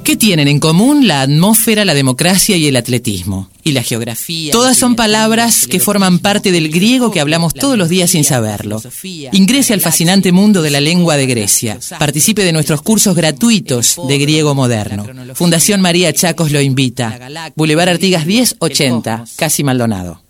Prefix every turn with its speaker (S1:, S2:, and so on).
S1: ¿Qué tienen en común la atmósfera, la democracia y el atletismo? Y la geografía. Todas son palabras que forman parte del griego que hablamos todos los días sin saberlo. Ingrese al fascinante mundo de la lengua de Grecia. Participe de nuestros cursos gratuitos de griego moderno. Fundación María Chacos lo invita. Boulevard Artigas 1080, Casi Maldonado.